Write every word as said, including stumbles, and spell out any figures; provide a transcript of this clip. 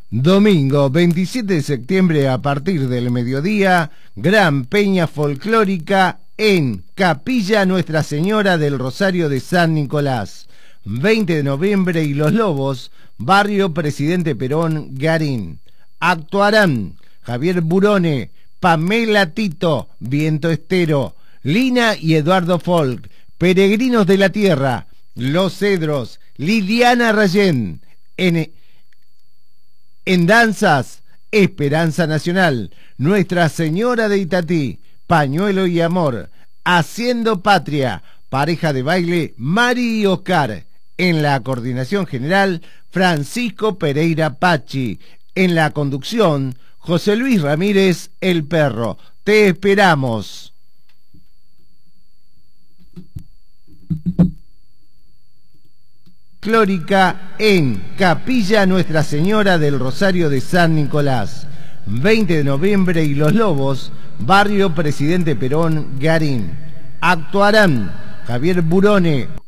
Domingo veintisiete de septiembre a partir del mediodía, gran peña folclórica en Capilla Nuestra Señora del Rosario de San Nicolás. veinte de noviembre y Los Lobos, barrio Presidente Perón, Garín. Actuarán Javier Burone, Pamela Tito, Viento Estero, Lina y Eduardo Folk, Peregrinos de la Tierra, Los Cedros, Liliana Rayén. En En danzas, Esperanza Nacional, Nuestra Señora de Itatí, Pañuelo y Amor, Haciendo Patria, pareja de baile Mari y Oscar. En la coordinación general, Francisco Pereira Pachi. En la conducción, José Luis Ramírez, el Perro. Te esperamos. Folclórica en Capilla Nuestra Señora del Rosario de San Nicolás. veinte de noviembre y Los Lobos, barrio Presidente Perón, Garín. Actuarán Javier Burone,